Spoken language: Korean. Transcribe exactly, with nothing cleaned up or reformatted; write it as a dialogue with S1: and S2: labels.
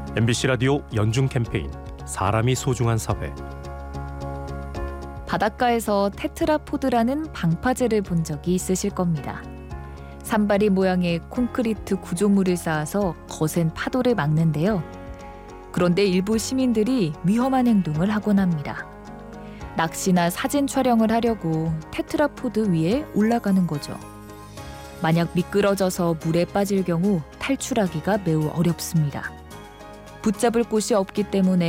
S1: 엠비씨 라디오 연중 캠페인 사람이 소중한 사회.
S2: 바닷가에서 테트라포드라는 방파제를 본 적이 있으실 겁니다. 산발이 모양의 콘크리트 구조물을 쌓아서 거센 파도를 막는데요. 그런데 일부 시민들이 위험한 행동을 하곤 합니다. 낚시나 사진 촬영을 하려고 테트라포드 위에 올라가는 거죠. 만약 미끄러져서 물에 빠질 경우 탈출하기가 매우 어렵습니다. 붙잡을 곳이 없기 때문에